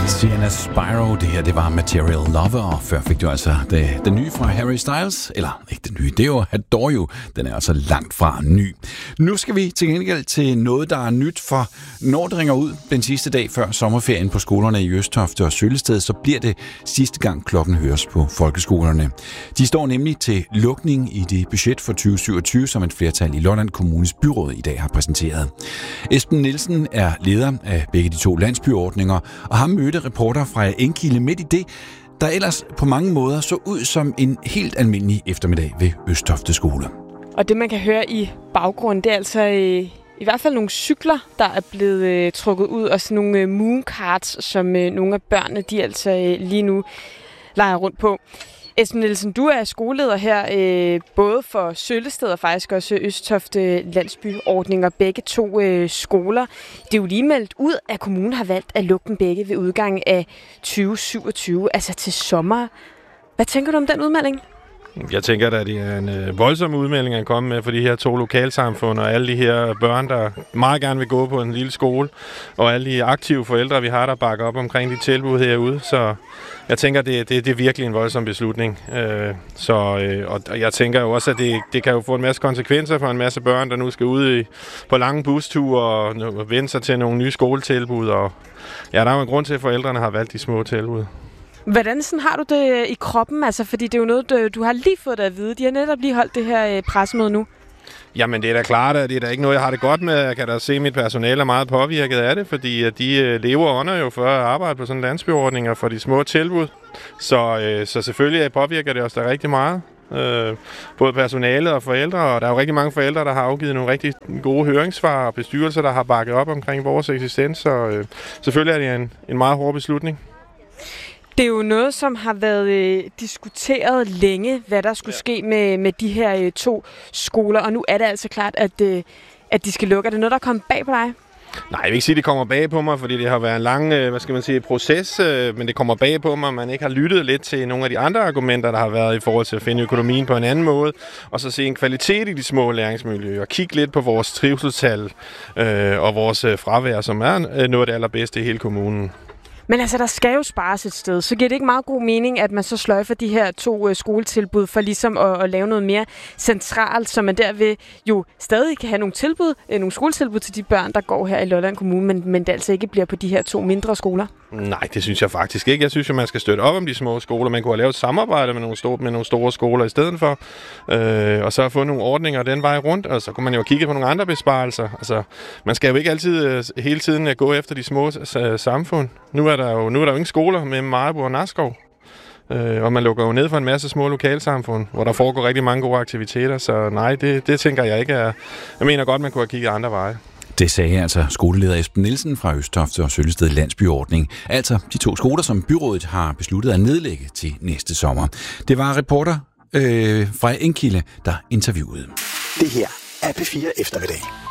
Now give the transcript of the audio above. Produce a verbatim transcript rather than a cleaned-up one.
Sienna Spyro, det her, det var Material Lover, og før fik du altså det, den nye fra Harry Styles, eller ikke den nye, det er jo Adore You, den er altså langt fra ny. Nu skal vi til gengæld til noget, der er nyt, for når det ringer ud den sidste dag før sommerferien på skolerne i Østofte og Søllested, så bliver det sidste gang klokken høres på folkeskolerne. De står nemlig til lukning i det budget for tyve syvogtyve, som et flertal i Lolland Kommunes byråd i dag har præsenteret. Esben Nielsen er leder af begge de to landsbyordninger, og har mødt reporter fra Enkilde midt i det, der ellers på mange måder så ud som en helt almindelig eftermiddag ved Østofte skole. Og det, man kan høre i baggrunden, det er altså øh, i hvert fald nogle cykler, der er blevet øh, trukket ud, og sådan nogle øh, mooncarts, som øh, nogle af børnene, de altså øh, lige nu leger rundt på. Esben Nielsen, du er skoleleder her, øh, både for Søllested og faktisk også Østofte landsbyordninger, begge to øh, skoler. Det er jo lige meldt ud, at kommunen har valgt at lukke dem begge ved udgangen af tyve syvogtyve, altså til sommer. Hvad tænker du om den udmelding? Jeg tænker, at det er en øh, voldsom udmelding at komme med for de her to lokalsamfund og alle de her børn, der meget gerne vil gå på en lille skole, og alle de aktive forældre, vi har, der bakker op omkring de tilbud herude. Så jeg tænker, at det, det, det er virkelig en voldsom beslutning. Øh, så, øh, og jeg tænker jo også, at det, det kan jo få en masse konsekvenser for en masse børn, der nu skal ud i, på lange busture og, og vende sig til nogle nye skoletilbud. Og, ja, der er jo en grund til, at forældrene har valgt de små tilbud. Hvordan sådan har du det i kroppen? Altså, fordi det er jo noget, du, du har lige fået det at vide. De har netop lige holdt det her pressemøde nu. Jamen, det er da klart, at det er da ikke noget, jeg har det godt med. Jeg kan da se, at mit personale er meget påvirket af det, fordi at de lever under jo for at arbejde på sådan landsbyordninger for de små tilbud. Så, øh, så selvfølgelig påvirker det os da rigtig meget. Øh, både personalet og forældre, og der er jo rigtig mange forældre, der har afgivet nogle rigtig gode høringssvar og bestyrelser, der har bakket op omkring vores eksistens. Så øh, selvfølgelig er det en, en meget hård beslutning. Det er jo noget, som har været øh, diskuteret længe, hvad der skulle ja. ske med, med de her øh, to skoler, og nu er det altså klart, at, øh, at de skal lukke. Er det noget, der kommer bag på dig? Nej, jeg vil ikke sige, at det kommer bag på mig, fordi det har været en lang, hvad skal man sige, proces, men det kommer bag på mig, at man ikke har lyttet lidt til nogle af de andre argumenter, der har været i forhold til at finde økonomien på en anden måde, og så se en kvalitet i de små læringsmiljøer, og kigge lidt på vores trivselstal øh, og vores fravær, som er noget af det allerbedste i hele kommunen. Men altså, der skal jo spares et sted, så giver det ikke meget god mening, at man så sløjfer de her to øh, skoletilbud for ligesom at, at lave noget mere centralt, så man derved jo stadig kan have nogle tilbud, øh, nogle skoletilbud til de børn, der går her i Lolland Kommune, men, men det altså ikke bliver på de her to mindre skoler? Nej, det synes jeg faktisk ikke. Jeg synes jo, man skal støtte op om de små skoler. Man kunne have lavet et samarbejde med nogle store, med nogle store skoler i stedet for, øh, og så have fået nogle ordninger den vej rundt, og så kunne man jo kigge på nogle andre besparelser. Altså, man skal jo ikke altid øh, hele tiden gå efter de små øh, samfund. Nu er der jo, nu er der jo ingen skoler med Maribo og Nakskov. Øh, og man lukker jo ned for en masse små lokalsamfund, hvor der foregår rigtig mange gode aktiviteter, så nej, det, det tænker jeg ikke er... Jeg mener godt, man kunne have kigget andre veje. Det sagde altså skoleleder Esben Nielsen fra Østofte og Søllested landsbyordning. Altså de to skoler, som byrådet har besluttet at nedlægge til næste sommer. Det var reporter øh, fra Enkilde, der interviewede. Det her er P fire Eftermiddag.